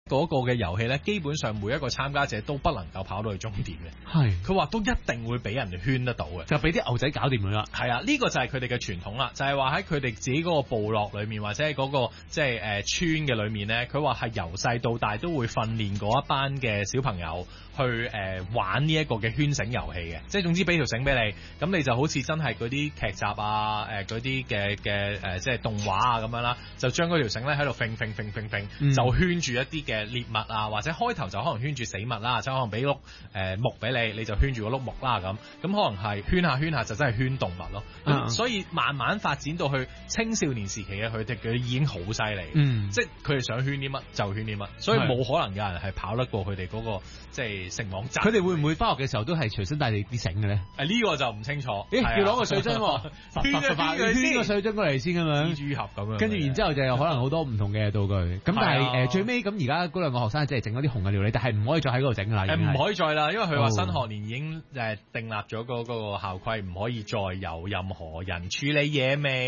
嗰個嘅遊戲咧，基本上每一個參加者都不能夠跑到去終點嘅。 係， 佢話都一定會俾人哋圈得到嘅， 就俾啲牛仔搞掂佢啦。 係啊，呢個就係佢哋嘅傳統啦，就係話喺佢哋自己嗰個部落裏面，或者係嗰個即係村嘅裏面咧，佢話係由細到大都會訓練嗰一班嘅小朋友去玩呢一個嘅圈繩遊戲嘅，即係總之俾條繩俾你，咁你就好似真係嗰啲劇集啊，嗰啲嘅即係動畫啊咁樣啦，就將嗰條繩咧喺度揈，就圈住一啲嘅獵物啊，或者開頭就可能圈住死物啦，即係可能俾碌木俾你，你就圈住個碌木啦咁可能係圈下就真係圈動物咯。咁所以慢慢發展到去青少年時期嘅佢已經好犀利，即係佢哋想圈啲乜就圈啲乜，所以冇可能有人係跑得過佢哋嗰個即係繩網站。 佢哋會唔會翻學嘅時候都係隨身帶你啲繩嘅咧？ 呢個就唔清楚。 要攞個水樽圈個水樽過嚟先咁樣， 蜘蛛俠咁樣， 跟住然之後就有可能好多唔同嘅道具。咁但係最尾咁而家嗰兩個學生即係整咗啲紅嘅料理，但係唔可以再喺嗰度整㗎啦。 唔可以再啦，因為佢話新學年已經訂立咗嗰個校規，唔可以再有任何人處理野味。